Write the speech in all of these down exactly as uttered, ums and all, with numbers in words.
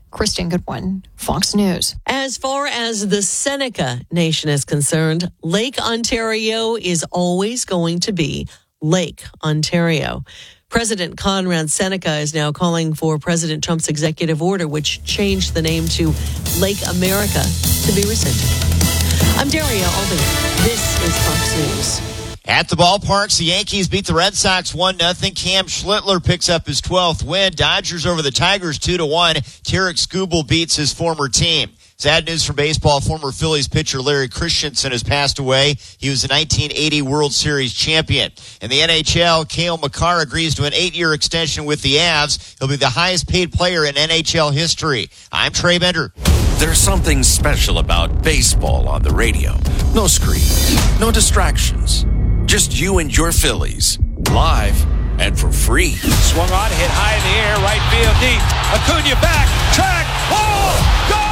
Kristen Goodwin, Fox News. As far as the Seneca Nation is concerned, Lake Ontario is always going to be Lake Ontario. President Conrad Seneca is now calling for President Trump's executive order, which changed the name to Lake America, to be rescinded. I'm Daria Albany. This is Fox News. At the ballparks, the Yankees beat the Red Sox one nothing. Cam Schlittler picks up his twelfth win. Dodgers over the Tigers two to one. Tarek Skubal beats his former team. Sad news for baseball. Former Phillies pitcher Larry Christensen has passed away. He was the nineteen eighty World Series champion. In the N H L, Cale Makar agrees to an eight-year extension with the Avs. He'll be the highest-paid player in N H L history. I'm Trey Bender. There's something special about baseball on the radio. No screens, no distractions. Just you and your Phillies, live and for free. Swung on, hit high in the air, right field deep. Acuna back, track, oh, gone!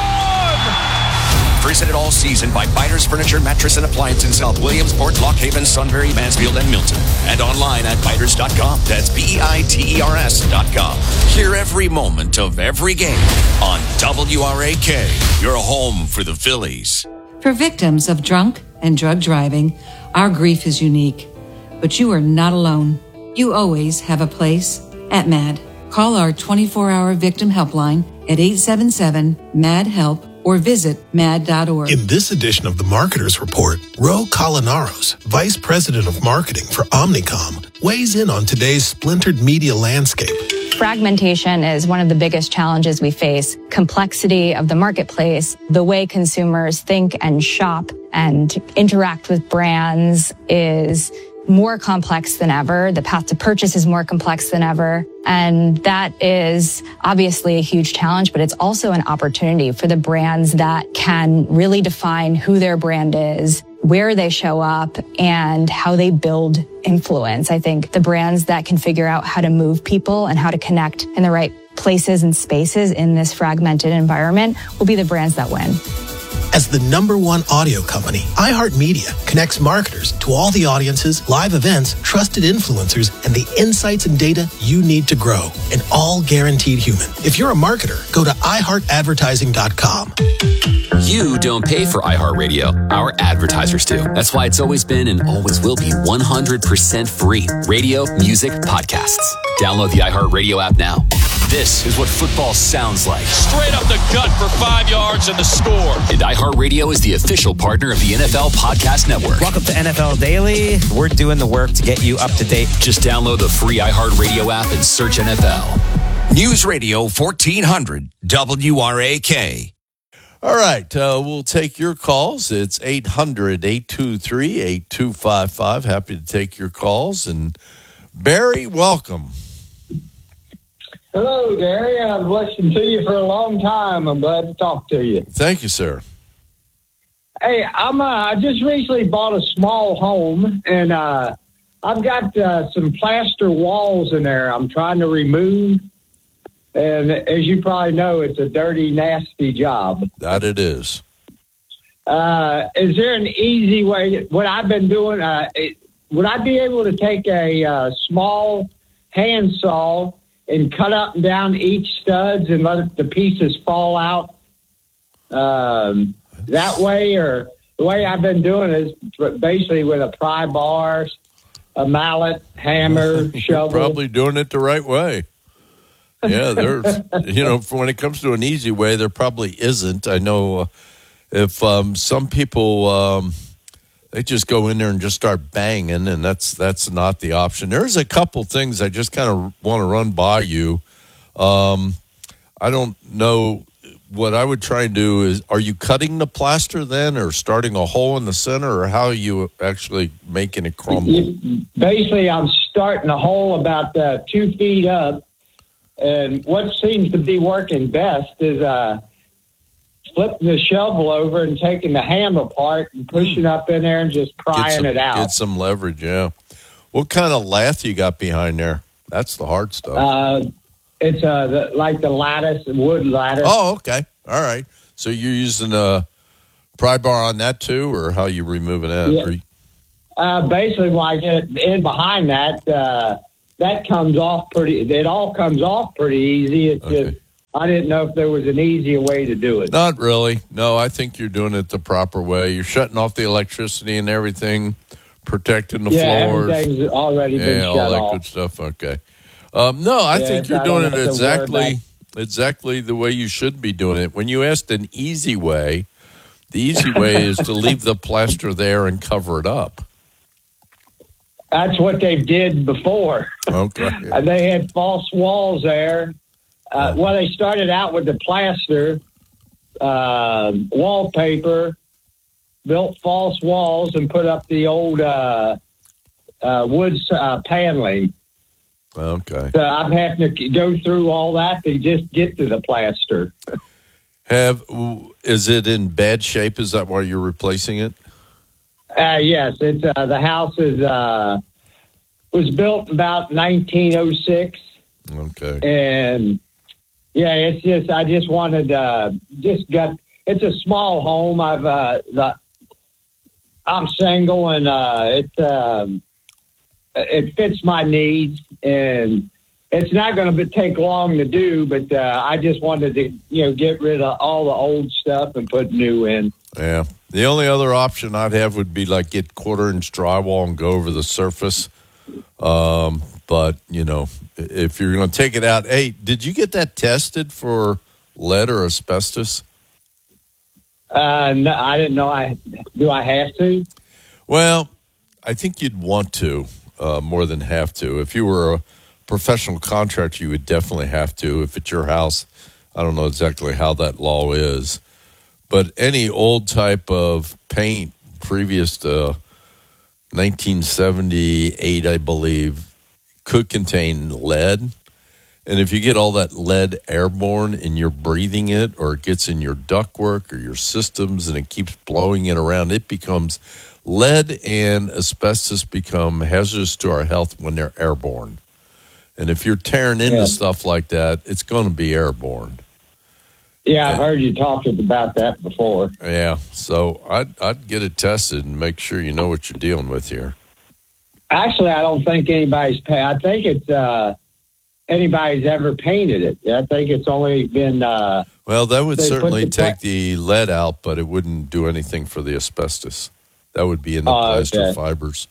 Presented all season by Biters Furniture, Mattress, and Appliance in South Williamsport, Lock Haven, Sunbury, Mansfield, and Milton. And online at biters dot com. That's B E I T E R S dot com. Hear every moment of every game on W R A K, your home for the Phillies. For victims of drunk and drug driving, our grief is unique. But you are not alone. You always have a place at MAD. Call our twenty-four hour victim helpline at eight seven seven, M A D, HELP or visit mad dot org. In this edition of the Marketers Report, Ro Colinaros, Vice President of Marketing for Omnicom, weighs in on today's splintered media landscape. Fragmentation is one of the biggest challenges we face. Complexity of the marketplace, the way consumers think and shop and interact with brands is more complex than ever. The path to purchase is more complex than ever. And that is obviously a huge challenge, but it's also an opportunity for the brands that can really define who their brand is, where they show up, and how they build influence. I think the brands that can figure out how to move people and how to connect in the right places and spaces in this fragmented environment will be the brands that win. As the number one audio company, iHeartMedia connects marketers to all the audiences, live events, trusted influencers, and the insights and data you need to grow, and all guaranteed human. If you're a marketer, go to i heart advertising dot com. You don't pay for iHeartRadio. Our advertisers do. That's why it's always been and always will be one hundred percent free. Radio, music, podcasts. Download the iHeartRadio app now. This is what football sounds like. Straight up the gut for five yards and the score. And iHeartRadio is the official partner of the N F L Podcast Network. Welcome to N F L Daily. We're doing the work to get you up to date. Just download the free iHeartRadio app and search N F L. News Radio fourteen hundred W R A K. All right, uh, we'll take your calls. It's eight hundred, eight two three, eight two five five. Happy to take your calls. And Barry, welcome. Hello, Gary. I've listened to you for a long time. I'm glad to talk to you. Thank you, sir. Hey, I'm. Uh, I just recently bought a small home, and uh, I've got uh, some plaster walls in there I'm trying to remove. And as you probably know, it's a dirty, nasty job. That it is. Uh, is there an easy way? What I've been doing, uh, it, would I be able to take a uh, small handsaw and cut up and down each studs and let the pieces fall out um, that way? Or the way I've been doing is basically with a pry bar, a mallet, hammer, shovel. Probably doing it the right way. Yeah, there's, you know, for when it comes to an easy way, there probably isn't. I know uh, if um, some people, um, they just go in there and just start banging, and that's that's not the option. There's a couple things I just kind of want to run by you. Um, I don't know. What I would try and do is, are you cutting the plaster then, or starting a hole in the center, or how are you actually making it crumble? Basically, I'm starting a hole about uh, two feet up. And what seems to be working best is uh, flipping the shovel over and taking the ham apart and pushing mm. up in there and just prying some, it out. Get some leverage, yeah. What kind of lath you got behind there? That's the hard stuff. Uh, it's uh, the, like the lattice, wood lattice. Oh, okay. All right. So you're using a pry bar on that too, or how you removing that? Yeah. You... Uh, basically, when I get in behind that, uh, that comes off pretty, it all comes off pretty easy. It's okay. just, I didn't know if there was an easier way to do it. Not really. No, I think you're doing it the proper way. You're shutting off the electricity and everything, protecting the yeah, floors. Everything's already been yeah, shut all that off. good stuff. Okay. Um, no, I Yeah, think you're I doing don't it have to worry exactly exactly the way you should be doing it. When you asked an easy way, the easy way is to leave the plaster there and cover it up. That's what they did before. Okay. And they had false walls there. Uh, well, they started out with the plaster, uh, wallpaper, built false walls, and put up the old uh, uh, wood uh, paneling. Okay. So I'm having to go through all that to just get to the plaster. Have is it in bad shape? Is that why you're replacing it? Uh, yes, it's uh, the house is uh, was built about nineteen oh six. Okay. And yeah, it's just I just wanted uh, just got it's a small home. I've uh, the, I'm single and uh, it um, it fits my needs, and it's not going to take long to do. But uh, I just wanted to you know get rid of all the old stuff and put new in. Yeah. The only other option I'd have would be like get quarter inch drywall and go over the surface. Um, but, you know, if you're going to take it out, hey, did you get that tested for lead or asbestos? Uh, no, I didn't know. I do. I have to. Well, I think you'd want to uh, more than have to. If you were a professional contractor, you would definitely have to. If it's your house, I don't know exactly how that law is. But any old type of paint previous to nineteen seventy-eight, I believe, could contain lead. And if you get all that lead airborne and you're breathing it, or it gets in your ductwork or your systems and it keeps blowing it around, it becomes lead and asbestos become hazardous to our health when they're airborne. And if you're tearing into Yeah. stuff like that, it's going to be airborne. Yeah, I've heard you talking about that before. Yeah, so I'd I'd get it tested and make sure you know what you're dealing with here. Actually, I don't think anybody's pay. I think it's uh, anybody's ever painted it. I think it's only been. Uh, Well, that would they put certainly the take pla- the lead out, but it wouldn't do anything for the asbestos. That would be in the Oh, plaster okay. fibers.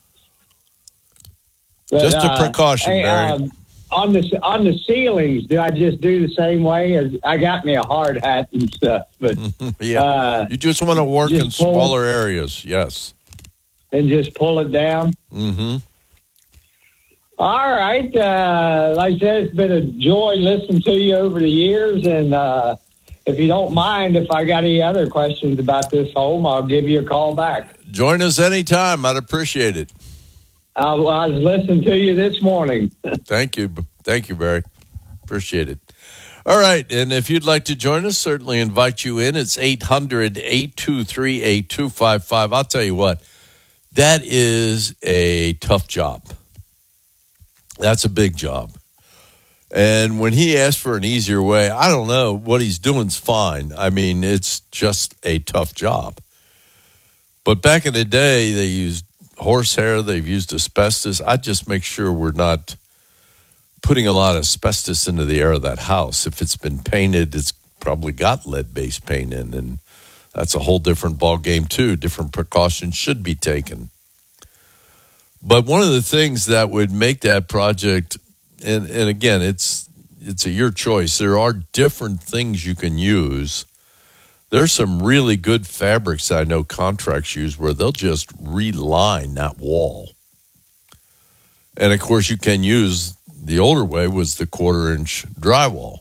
but, Just a uh, precaution, hey, Barry. um, on the on the ceilings, do I just do the same way? As I got me a hard hat and stuff, but yeah, uh, you just want to work in just pull- smaller areas. Yes. and just pull it down. Mm-hmm. All right. Uh, like I said, it's been a joy listening to you over the years. And uh, if you don't mind, if I got any other questions about this home, I'll give you a call back. Join us anytime. I'd appreciate it. I, I was listening to you this morning. Thank you. Thank you, Barry. Appreciate it. All right. And if you'd like to join us, certainly invite you in. It's eight hundred, eight two three, eight two five five. I'll tell you what, that is a tough job. That's a big job. And when he asked for an easier way, I don't know. What he's doing's fine. I mean, it's just a tough job. But back in the day, they used horsehair. They've used asbestos. I'd just make sure we're not putting a lot of asbestos into the air of that house. If it's been painted, it's probably got lead-based paint in, and that's a whole different ball game too. Different precautions should be taken. But one of the things that would make that project, and, and again, it's it's a your choice. There are different things you can use. There's some really good fabrics I know contracts use where they'll just reline that wall. And of course, you can use the older way was the quarter inch drywall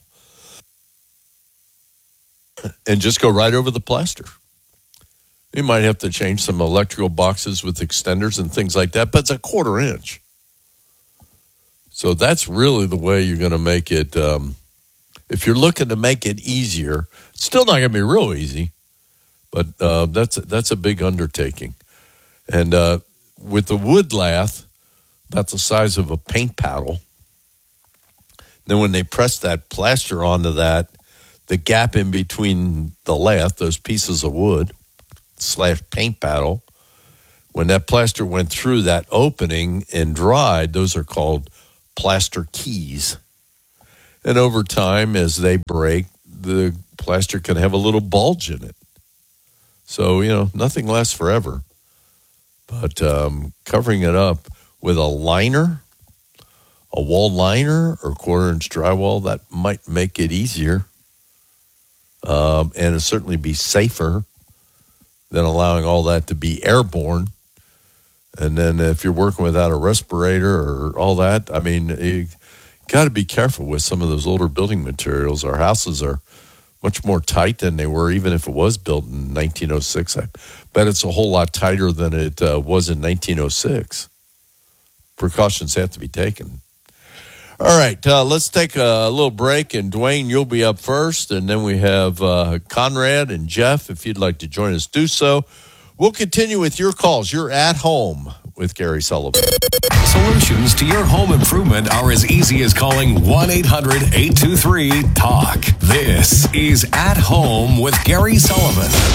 and just go right over the plaster. You might have to change some electrical boxes with extenders and things like that, but it's a quarter inch. So that's really the way you're going to make it. Um, if you're looking to make it easier, it's still not going to be real easy, but uh, that's, that's a big undertaking. And uh, with the wood lath, that's the size of a paint paddle. Then when they press that plaster onto that, the gap in between the lath, those pieces of wood, slash paint paddle, when that plaster went through that opening and dried, those are called plaster keys. And over time, as they break, the plaster can have a little bulge in it. So, you know, nothing lasts forever. But um, covering it up with a liner, a wall liner or quarter-inch drywall, that might make it easier. Um, and it'll certainly be safer than allowing all that to be airborne. And then if you're working without a respirator or all that, I mean, you got to be careful with some of those older building materials. Our houses are much more tight than they were, even if it was built in nineteen oh six. I bet it's a whole lot tighter than it uh, was in nineteen oh six. Precautions have to be taken. All right, uh, let's take a little break, and Dwayne, you'll be up first, and then we have uh, Conrad and Jeff. If you'd like to join us, do so. We'll continue with your calls. You're at home with Gary Sullivan. Solutions to your home improvement are as easy as calling one eight hundred eight two three talk. This is At Home with Gary Sullivan.